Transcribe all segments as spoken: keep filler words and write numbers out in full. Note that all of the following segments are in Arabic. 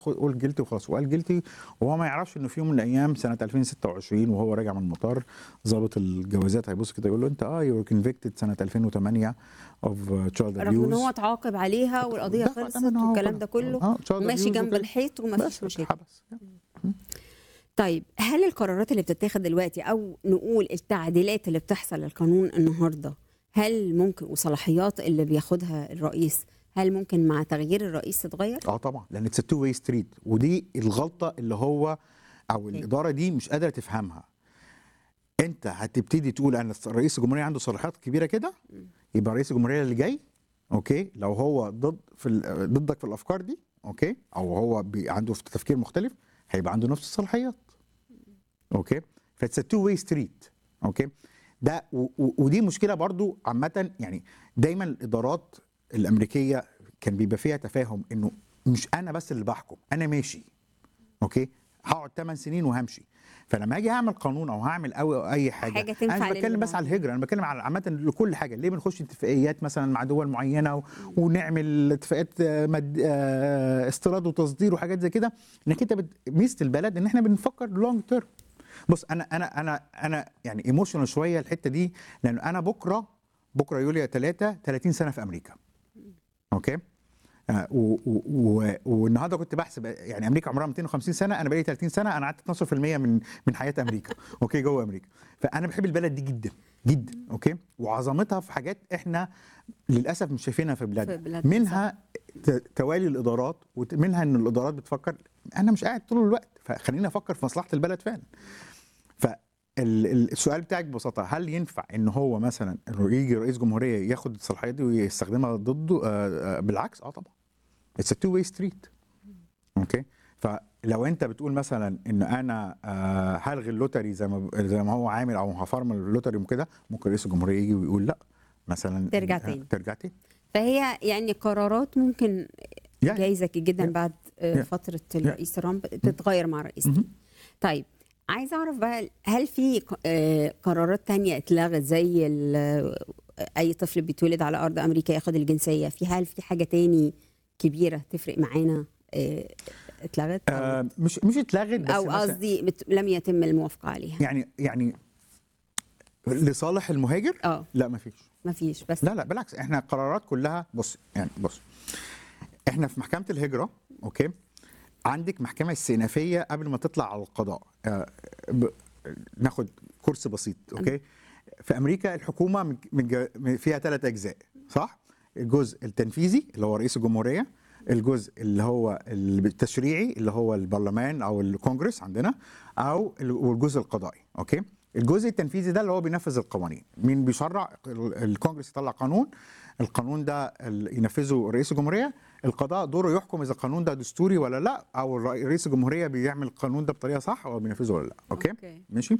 قول جلتي وخلاص، وقال جلتي وهو ما يعرفش انه في يوم من الايام سنه ألفين وستة وعشرين وهو راجع من المطار ضابط الجوازات هيبص كده يقول له انت اه يو كونفيكتد سنه ألفين وثمانية اوف تشايلد رغم ان هو ابيوز. اتعاقب عليها والقضيه دفع خلصت ثمنها والكلام وكله ده كله اه تشايلد وماشي ابيوز جنب وكده، الحيط ومفيش بس مشاكل. اتحبس. طيب هل القرارات اللي بتتاخد دلوقتي او نقول التعديلات اللي بتحصل للقانون النهارده هل ممكن وصلاحيات اللي بياخدها الرئيس هل ممكن مع تغيير الرئيس تتغير؟ اه طبعا، لان اتس تو واي ستريت، ودي الغلطه اللي هو او أوكي. الاداره دي مش قادره تفهمها. انت هتبتدي تقول ان رئيس الجمهوريه عنده صلاحيات كبيره كده، يبقى رئيس الجمهوريه اللي جاي اوكي لو هو ضد في ال- ضدك في الافكار دي اوكي، او هو بي عنده في تفكير مختلف هيبقى عنده نفس الصلاحيات اوكي. فاتس تو واي ستريت اوكي. ده و- و- ودي مشكله برضو عامه، يعني دايما الادارات الامريكيه كان بيبقى فيها تفاهم انه مش انا بس اللي بحكم، انا ماشي اوكي، هقعد ثمان سنين وهمشي. فلما اجي اعمل قانون او هعمل أو اي حاجه, حاجة انا تنفع مش بتكلم للي بس على بعدين. الهجره، انا بتكلم على عامه لكل حاجه. ليه بنخش اتفاقيات مثلا مع دول معينه و... ونعمل اتفاقيات آه، مد... آه، استيراد وتصدير وحاجات زي كده، انك انت بت... ميزه البلد ان احنا بنفكر لونج تيرم. بص انا انا انا انا يعني ايموشنال شويه الحته دي، لان انا بكره بكره يوليو ثلاثة ثلاثين سنه في امريكا اوكي. آه، و- و- و- والنهارده كنت بحسب يعني امريكا عمرها مئتين وخمسين سنه، انا بقالي ثلاثين سنه، انا قعدت اتناشر في المية من من حياه امريكا اوكي جوه امريكا. فانا بحب البلد دي جدا جدا اوكي، وعظمتها في حاجات احنا للاسف مش شايفينها في بلادنا، في بلادنا، منها ت- توالي الادارات، ومنها ان الادارات بتفكر انا مش قاعد طول الوقت، فخليني افكر في مصلحه البلد فعلا. فالسؤال بتاعك ببساطه، هل ينفع ان هو مثلا إنه يجي رئيس جمهوريه ياخد الصلاحيات دي ويستخدمها ضده؟ آه، آه، بالعكس اه طبعا. اتس تو واي ستريت اوكي. فلو انت بتقول مثلا ان انا آه، هلغي اللوتري زي ما زي ما هو عامل او هفرمل اللوتري وكده، ممكن رئيس الجمهوريه يجي ويقول لا مثلا ترجع آه، تاني. ترجع تاني. فهي يعني قرارات ممكن يعني جايزة جدا يا- بعد آه، يا- فترة يا- الرئيس ترامب تتغير مع رئيس مهم. تاني. طيب عايزة أعرف بقى هل في ق- آه، قرارات تانية اتلغت زي ال- آه، أي طفل بيتولد على أرض أمريكا ياخد الجنسية، في هل في حاجة تاني كبيرة تفرق معانا آه، اتلغت أو آه، مش مش اتلغت بس أو مثلا قصدي بت- لم يتم الموافقة عليها؟ يعني يعني لصالح المهاجر اه لا ما فيش. مفيش بس لا لا بالعكس، احنا القرارات كلها بص يعني بص احنا في محكمه الهجره اوكي، عندك محكمه استئنافيه قبل ما تطلع على القضاء. آه، ب- ناخد كورس بسيط اوكي. في امريكا الحكومه من من جا- من- فيها ثلاث اجزاء صح؟ الجزء التنفيذي اللي هو رئيس الجمهوريه، الجزء اللي هو التشريعي اللي هو البرلمان او الكونجرس عندنا، او ال- والجزء القضائي اوكي. الجزء التنفيذي ده اللي هو بينفذ القوانين، مين بيشرع؟ ال- الكونجرس يطلع قانون، القانون ده ال- ينفذه رئيس الجمهوريه، القضاء دوره يحكم اذا القانون ده دستوري ولا لا، او الر- رئيس الجمهوريه بيعمل القانون ده بطريقه صح او بينفذه ولا لا اوكي, أوكي. ماشي.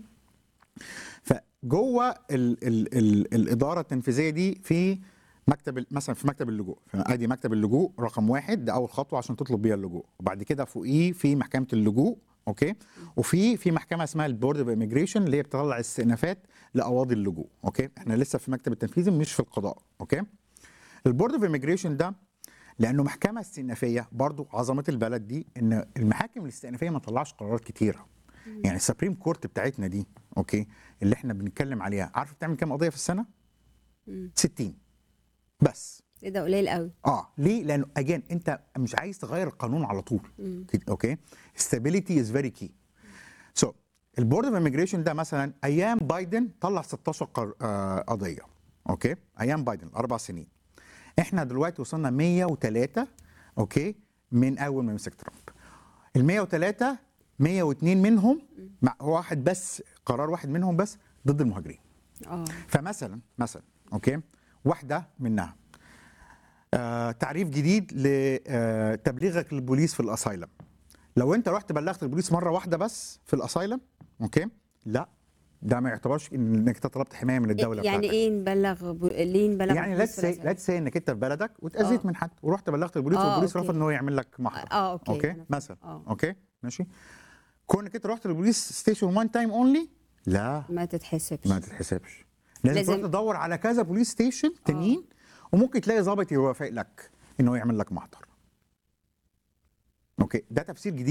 فجوه ال ال ال الاداره التنفيذيه دي في مكتب ال- مثلا في مكتب اللجوء، ادي مكتب اللجوء رقم واحد، ده اول خطوه عشان تطلب بيها اللجوء، وبعد كده فوقيه في محكمه اللجوء اوكي، وفي في محكمه اسمها البورد اوف ايميجريشن اللي هي بتطلع استئنافات لقواضي اللجوء اوكي. احنا لسه في المكتب التنفيذي مش في القضاء اوكي. البورد اوف ايميجريشن ده لانه محكمه استئنافيه، برضو عظمه البلد دي ان المحاكم الاستئنافيه ما تطلعش قرارات كتيره. يعني السبريم كورت بتاعتنا دي اوكي اللي احنا بنتكلم عليها، عارف بتعمل كام قضيه في السنه؟ مم. ستين بس. ايه ده قليل قوي. اه ليه؟ لانه اجين انت مش عايز تغير القانون على طول مم. كده، اوكي. stability is very key. سو البورد اوف ايميجريشن ده مثلا ايام بايدن طلع ستاشر قر... آه قضيه اوكي، ايام بايدن اربع سنين. احنا دلوقتي وصلنا مية وتلاتة اوكي من اول ما مسك ترامب. ال مية وتلاتة مية واتنين منهم مع واحد بس، قرار واحد منهم بس ضد المهاجرين. اه فمثلا مثلا اوكي واحده منها آه تعريف جديد لتبليغك للبوليس في الاسايلم. لو انت رحت بلغت البوليس مره واحده بس في الاسايلم اوكي، لا ده ما يعتبرش إن- انك انت طلبت حمايه من الدوله يعني بتاعتك. ايه نبلغ ب... ليه نبلغ يعني البوليس ليتس في سي الأسئلة؟ ليتس سي انك انت في بلدك واتاذيت آه. من حد ورحت بلغت البوليس آه، والبوليس أوكي. رفض ان هو يعمل لك محضر اه اوكي اوكي أنا فاهمة. مثلا اه اوكي ماشي. كونك انت رحت للبوليس ستيشن وان تايم اونلي لا ما تتحسبش. ما تتحسبش، لازم, لازم- تروح تدور على كذا بوليس ستيشن تانيين، وممكن تلاقي ضابط يوافق لك انه يعمل لك محضر اوكي، ده تفسير جديد